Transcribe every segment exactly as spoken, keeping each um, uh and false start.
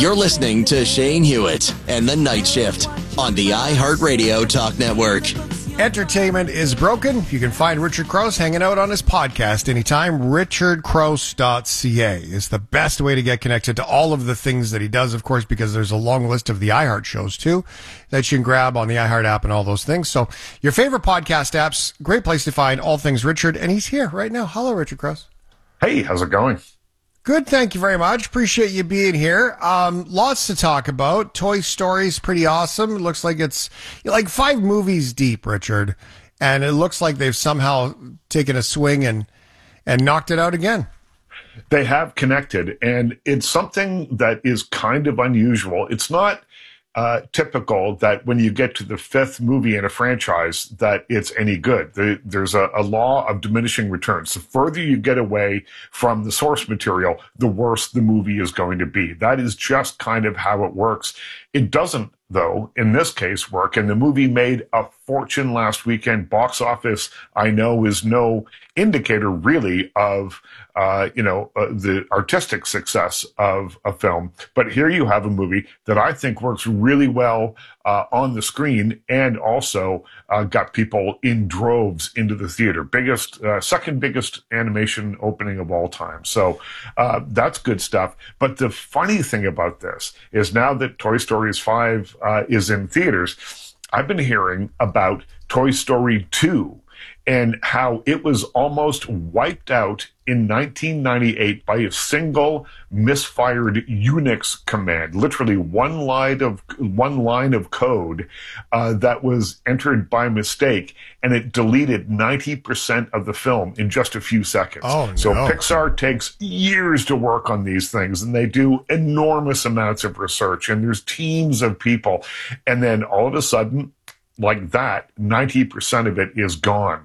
You're listening to Shane Hewitt and the Night Shift on the iHeartRadio Talk Network. Entertainment is broken. You can find Richard Crouse hanging out on his podcast anytime. richard crouse dot c a is the best way to get connected to all of the things that he does, of course, because there's a long list of the iHeart shows, too, that you can grab on the iHeart app and all those things. So your favorite podcast apps, great place to find all things Richard, and he's here right now. Hello, Richard Crouse. Hey, how's it going? Good, thank you very much. Appreciate you being here. Um, lots to talk about. Toy Story's pretty awesome. It looks like it's like five movies deep, Richard, and it looks like they've somehow taken a swing and and knocked it out again. They have connected, and it's something that is kind of unusual. It's not uh, typical that when you get to the fifth movie in a franchise that it's any good. There, there's a, a law of diminishing returns. The further you get away from the source material, the worse the movie is going to be. That is just kind of how it works. It doesn't, though, in this case work. And the movie made a fortune last weekend. Box office, I know, is no indicator really of, uh, you know, uh, the artistic success of a film. But here you have a movie that I think works really well uh, on the screen and also uh, got people in droves into the theater. Biggest, uh, second biggest animation opening of all time. So uh, that's good stuff. But the funny thing about this is now that Toy Story five uh, is in theaters, I've been hearing about Toy Story two and how it was almost wiped out in nineteen ninety-eight by a single misfired Unix command, literally one line of one line of code uh, that was entered by mistake, and it deleted ninety percent of the film in just a few seconds. Oh, no. So Pixar takes years to work on these things, and they do enormous amounts of research, and there's teams of people, and then all of a sudden, like that, ninety percent of it is gone.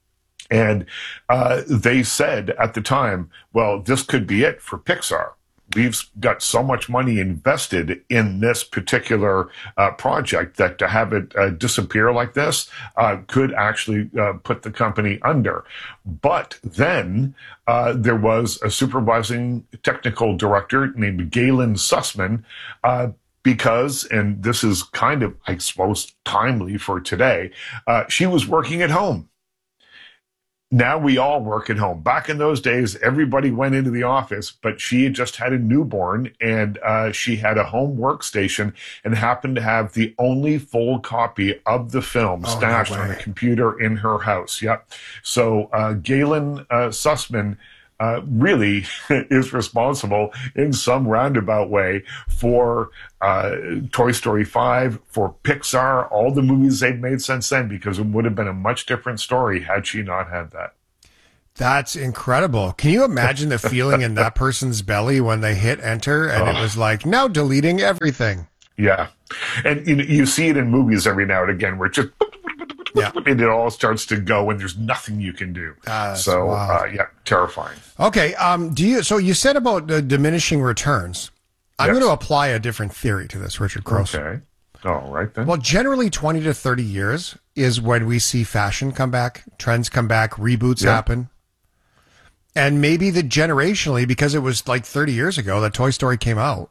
And uh, they said at the time, well, this could be it for Pixar. We've got so much money invested in this particular uh, project that to have it uh, disappear like this uh, could actually uh, put the company under. But then uh, there was a supervising technical director named Galen Sussman, uh, because, and this is kind of, I suppose, timely for today, uh, she was working at home. Now we all work at home. Back in those days, everybody went into the office, but she had just had a newborn, and uh, she had a home workstation and happened to have the only full copy of the film Oh, stashed no on a way. computer in her house. Yep. So uh, Galen uh, Sussman uh, really is responsible in some roundabout way for uh, Toy Story five, for Pixar, all the movies they've made since then, because it would have been a much different story had she not had that. That's incredible. Can you imagine the feeling in that person's belly when they hit enter and it was like, now deleting everything? Yeah. And you, you see it in movies every now and again where it just, Yeah. and it all starts to go and there's nothing you can do. Ah, that's so, wild. uh, yeah, terrifying. Okay. Um, do you, so you said about the diminishing returns. I'm Yes. going to apply a different theory to this, Richard Crouse. Okay. All right then. Well, generally twenty to thirty years is when we see fashion come back, trends come back, reboots Yeah. happen. And maybe the generationally, because it was like thirty years ago that Toy Story came out.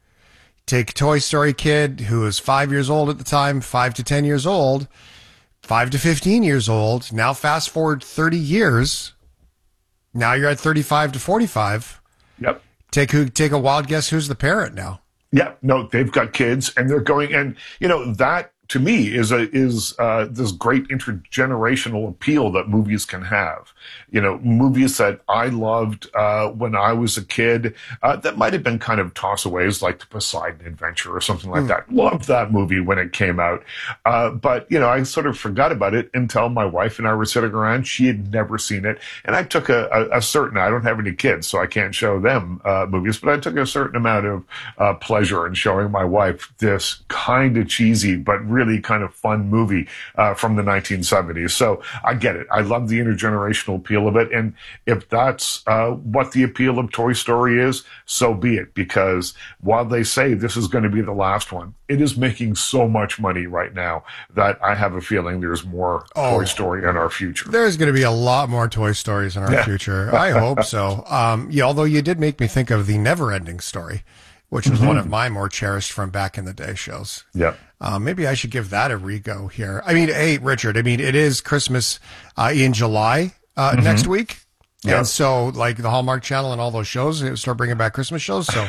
Take Toy Story kid who was five years old at the time, five to ten years old, five to fifteen years old. Now fast forward thirty years. Now you're at thirty-five to forty-five. Yep. Take who? Take a wild guess. Who's the parent now? Yeah, no, they've got kids and they're going, and you know, that to me is a, is, uh, this great intergenerational appeal that movies can have. You know, movies that I loved, uh, when I was a kid, uh, that might have been kind of tossaways like the Poseidon Adventure or something like Mm. that. Loved that movie when it came out. Uh, but, you know, I sort of forgot about it until my wife and I were sitting around. She had never seen it. And I took a, a, a certain, I don't have any kids, so I can't show them, uh, movies, but I took a certain amount of, uh, pleasure in showing my wife this kind of cheesy, but really kind of fun movie, uh, from the nineteen seventies. So I get it. I love the intergenerational appeal of it. And if that's, uh, what the appeal of Toy Story is, so be it. Because while they say this is going to be the last one, it is making so much money right now that I have a feeling there's more Oh. Toy Story in our future. There's going to be a lot more Toy Stories in our Yeah. future. I hope so. Um, yeah, although you did make me think of the Never Ending Story, which was mm-hmm. one of my more cherished from back in the day shows. Yeah. Uh, maybe I should give that a re-go here. I mean, hey, Richard, I mean, it is Christmas uh, in July uh, mm-hmm. next week. Yeah. And so, like, the Hallmark Channel and all those shows start bringing back Christmas shows. So,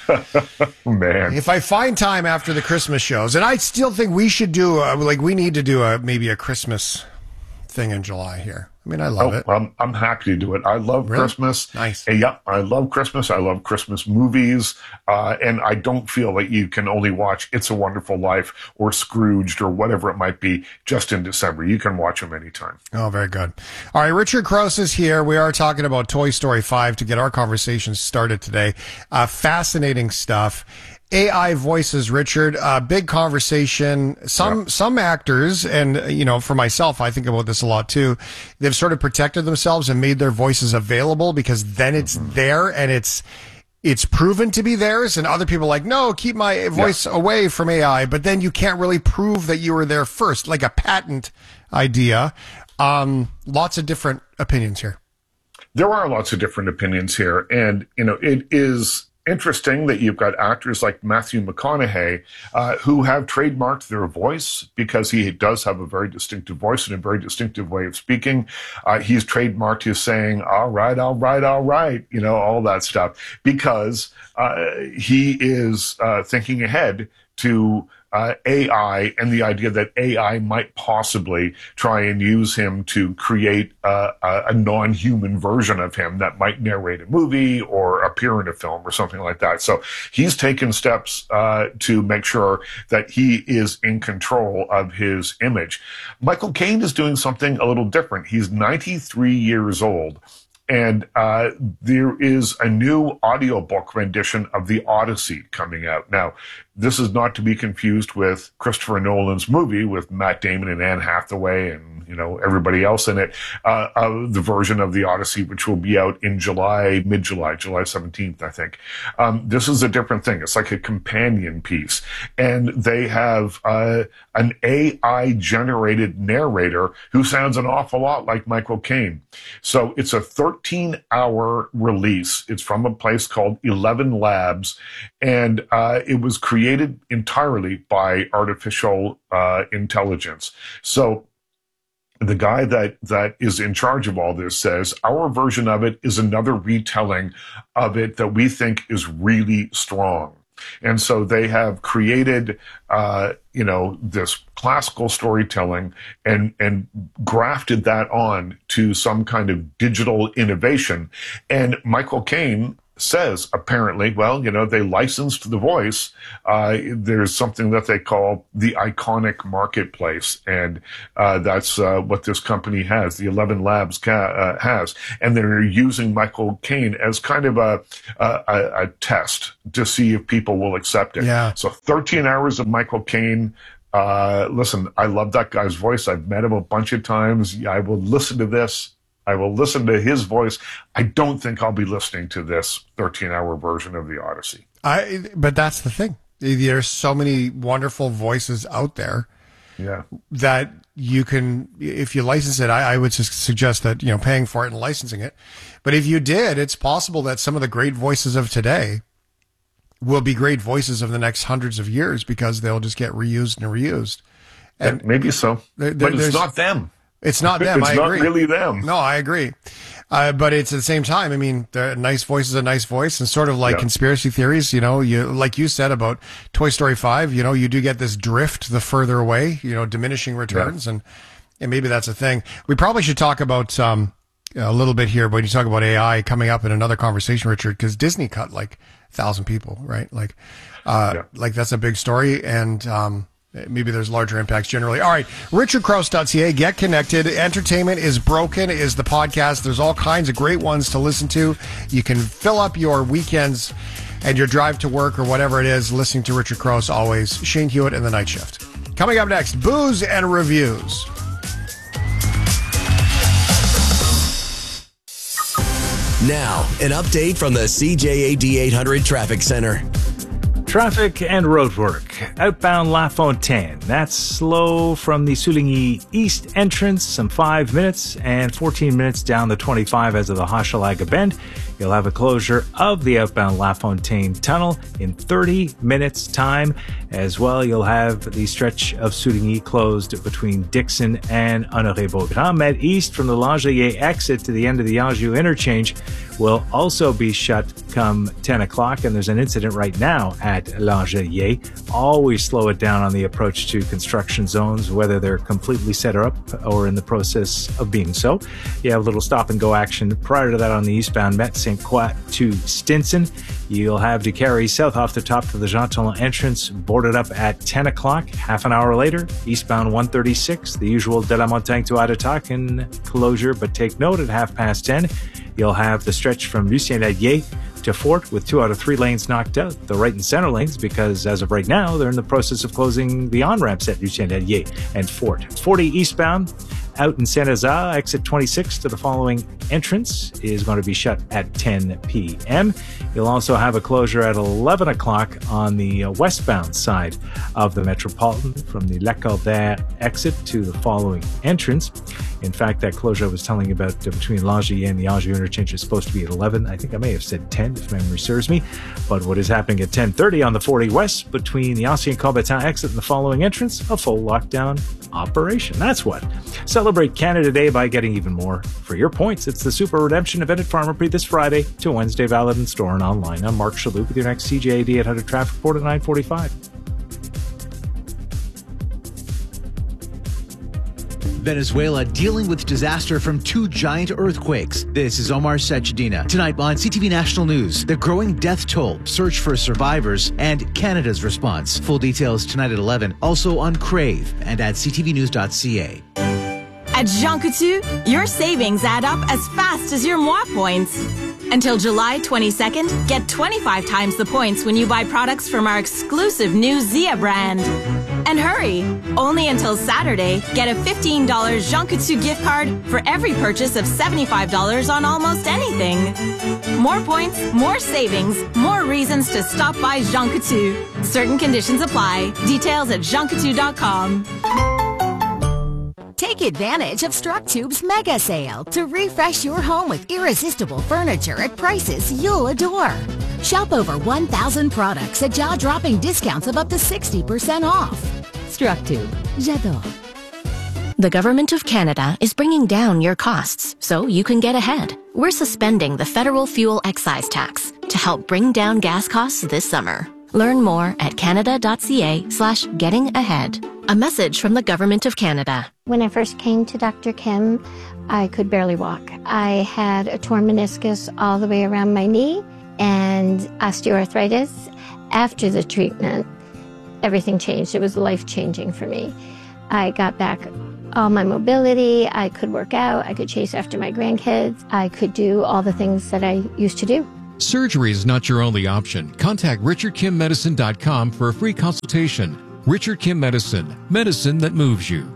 man, if I find time after the Christmas shows, and I still think we should do, a, like, we need to do a maybe a Christmas thing in July here. I mean, I love oh, it. I'm, I'm happy to do it. I love really? Christmas. Nice. And yeah, I love Christmas. I love Christmas movies. Uh, and I don't feel that you can only watch It's a Wonderful Life or Scrooged or whatever it might be just in December. You can watch them anytime. Oh, very good. All right, Richard Crouse is here. We are talking about Toy Story five to get our conversation started today. Uh, fascinating stuff. A I voices, Richard, uh, big conversation. Some, yeah. some actors, and, you know, for myself, I think about this a lot too. They've sort of protected themselves and made their voices available because then it's mm-hmm. there and it's, it's proven to be theirs. And other people are like, no, keep my voice yeah. away from A I. But then you can't really prove that you were there first, like a patent idea. Um, lots of different opinions here. There are lots of different opinions here. And, you know, it is interesting that you've got actors like Matthew McConaughey uh, who have trademarked their voice because he does have a very distinctive voice and a very distinctive way of speaking. Uh, he's trademarked his saying, all right, all right, all right, you know, all that stuff, because uh, he is uh, thinking ahead to Uh, A I and the idea that A I might possibly try and use him to create uh, a, a non-human version of him that might narrate a movie or appear in a film or something like that. So he's taken steps uh, to make sure that he is in control of his image. Michael Caine is doing something a little different. He's ninety-three years old. And uh, there is a new audiobook rendition of The Odyssey coming out. Now, this is not to be confused with Christopher Nolan's movie with Matt Damon and Anne Hathaway and, you know, everybody else in it, uh, uh, the version of The Odyssey, which will be out in July, mid-July, July seventeenth, I think. Um, this is a different thing. It's like a companion piece. And they have uh, an A I-generated narrator who sounds an awful lot like Michael Caine. So it's a thirteen-hour release. It's from a place called Eleven Labs, and uh, it was created entirely by artificial uh, intelligence. So the guy that, that is in charge of all this says, our version of it is another retelling of it that we think is really strong. And so they have created, uh, you know, this classical storytelling and, and grafted that on to some kind of digital innovation. And Michael Caine says, apparently, well, you know, they licensed the voice. Uh, there's something that they call the iconic marketplace. And uh, that's uh, what this company has, the Eleven Labs ca- uh, has. And they're using Michael Caine as kind of a, a, a test to see if people will accept it. Yeah. So thirteen hours of Michael Caine. Uh, listen, I love that guy's voice. I've met him a bunch of times. I will listen to this. I will listen to his voice. I don't think I'll be listening to this thirteen-hour version of The Odyssey. I, but that's the thing. There's so many wonderful voices out there. Yeah. That you can, if you license it, I, I would just suggest that, you know, paying for it and licensing it. But if you did, it's possible that some of the great voices of today will be great voices of the next hundreds of years because they'll just get reused and reused. And yeah, maybe so. There, but it's not them. It's not them. It's I not agree. really them. No, I agree. Uh, but it's at the same time, I mean, the nice voice is a nice voice, and sort of like yeah. conspiracy theories, you know, you, like you said about Toy Story five, you know, you do get this drift the further away, you know, diminishing returns, yeah. and, and maybe that's a thing. We probably should talk about, um, a little bit here when you talk about A I coming up in another conversation, Richard, because Disney cut like a thousand people, right? Like, uh, yeah. like that's a big story. And, um, maybe there's larger impacts generally. All right, richard crouse dot c a. Get connected. Entertainment is Broken is the podcast. There's all kinds of great ones to listen to. You can fill up your weekends and your drive to work or whatever it is listening to Richard Crouse always. Shane Hewitt and the Night Shift. Coming up next, booze and reviews. Now, an update from the C J A D eight hundred Traffic Center. Traffic and roadwork. Outbound La Fontaine. That's slow from the Souligny East entrance, some five minutes, and fourteen minutes down the twenty-five as of the Hochelaga Bend. You'll have a closure of the outbound La Fontaine tunnel in thirty minutes time. As well, you'll have the stretch of Souligny closed between Dixon and Honoré-Beaugrand. Met East from the Langeais exit to the end of the Anjou interchange will also be shut come ten o'clock, and there's an incident right now at Langeais. Always slow it down on the approach to construction zones, whether they're completely set up or in the process of being so. You have a little stop and go action prior to that on the eastbound Met Saint Croix to Stinson. You'll have to carry south off the top to the Jean Talon entrance, boarded up at ten o'clock. Half an hour later, eastbound one thirty-six, the usual de la Montagne to Adetac closure, but take note at half past ten, you'll have the stretch from Lucien Lallier to Fort with two out of three lanes knocked out, the right and center lanes, because as of right now, they're in the process of closing the on-ramps at Lucien Lallier and Fort. forty eastbound, out in Saint-Lazare, exit twenty-six to the following entrance is going to be shut at ten p.m. You'll also have a closure at eleven o'clock on the westbound side of the Metropolitan from the Le Caldaire exit to the following entrance. In fact, that closure I was telling you about uh, between Langeais and the Anjou interchange is supposed to be at eleven. I think I may have said ten if memory serves me. But what is happening at ten thirty on the forty west between the Ancien Combattant exit and the following entrance? A full lockdown operation. That's what. Celebrate Canada Day by getting even more for your points. It's the Super Redemption event at Pharmaprix this Friday to Wednesday, valid in store and online. I'm Mark Shalhoub with your next C J A D eight hundred traffic report at nine forty-five. Venezuela dealing with disaster from two giant earthquakes. This is Omar Sachedina. Tonight on C T V National News, the growing death toll, search for survivors, and Canada's response. Full details tonight at eleven. Also on Crave and at c t v news dot c a. At Jean Coutu, your savings add up as fast as your moi points. Until July twenty-second, get twenty-five times the points when you buy products from our exclusive new Zia brand. And hurry! Only until Saturday, get a fifteen dollars Jean Coutu gift card for every purchase of seventy-five dollars on almost anything. More points, more savings, more reasons to stop by Jean Coutu. Certain conditions apply. Details at jean coutu dot com. Take advantage of StruckTube's mega sale to refresh your home with irresistible furniture at prices you'll adore. Shop over one thousand products at jaw-dropping discounts of up to sixty percent off. StruckTube. J'adore. The Government of Canada is bringing down your costs so you can get ahead. We're suspending the federal fuel excise tax to help bring down gas costs this summer. Learn more at canada.ca slash getting ahead. A message from the Government of Canada. When I first came to Doctor Kim, I could barely walk. I had a torn meniscus all the way around my knee and osteoarthritis. After the treatment, everything changed. It was life-changing for me. I got back all my mobility. I could work out. I could chase after my grandkids. I could do all the things that I used to do. Surgery is not your only option. Contact richard kim medicine dot com for a free consultation. Richard Kim Medicine, medicine that moves you.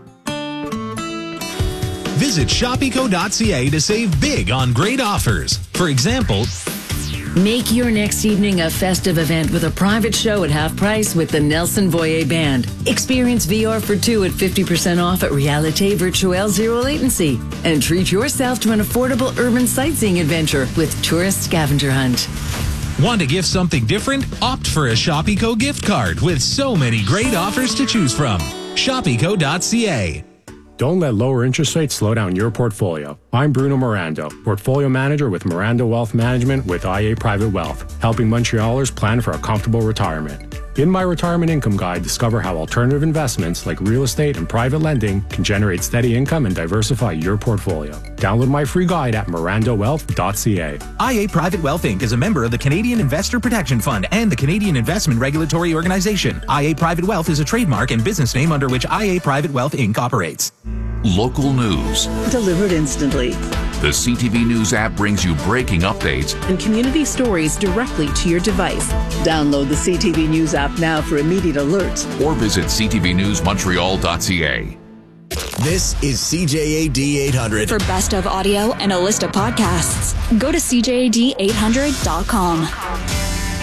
Visit shop eco dot c a to save big on great offers. For example, make your next evening a festive event with a private show at half price with the Nelson Voyer Band. Experience V R for two at fifty percent off at Realite Virtuelle Zero Latency. And treat yourself to an affordable urban sightseeing adventure with Tourist Scavenger Hunt. Want to gift something different? Opt for a Shop Eco gift card with so many great offers to choose from. shop eco dot c a. Don't let lower interest rates slow down your portfolio. I'm Bruno Mirando, Portfolio Manager with Mirando Wealth Management with I A Private Wealth, helping Montrealers plan for a comfortable retirement. In my Retirement Income Guide, discover how alternative investments like real estate and private lending can generate steady income and diversify your portfolio. Download my free guide at mirando wealth dot c a. I A Private Wealth Incorporated is a member of the Canadian Investor Protection Fund and the Canadian Investment Regulatory Organization. I A Private Wealth is a trademark and business name under which I A Private Wealth Incorporated operates. Local news. Delivered instantly. The C T V News app brings you breaking updates and community stories directly to your device. Download the C T V News app now for immediate alerts. Or visit c t v news montreal dot c a. This is C J A D eight hundred. For best of audio and a list of podcasts, go to c j a d eight hundred dot com.